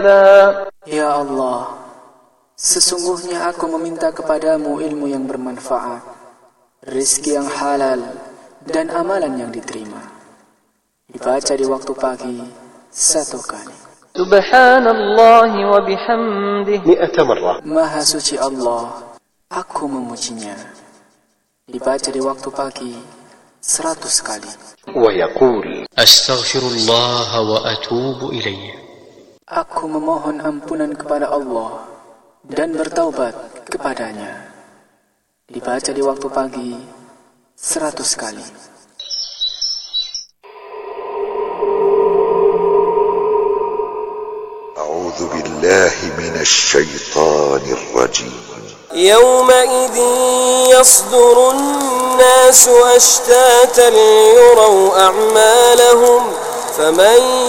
Ya Allah, sesungguhnya aku meminta kepadamu ilmu yang bermanfaat, rizki yang halal, dan amalan yang diterima. Dibaca di waktu pagi 1 kali. Subhanallah wa bihamdih 100 marrah. Maha suci Allah, aku memujinya. Dibaca di waktu pagi 100 kali. ويقول Astaghfirullah wa atubu ilaih. Aku memohon ampunan kepada Allah dan bertaubat kepadanya. Dibaca di waktu pagi 100 kali. أعوذ بالله من الشيطان الرجيم يومئذ يصدر الناس أشتاتا ليروا أعمالهم فمن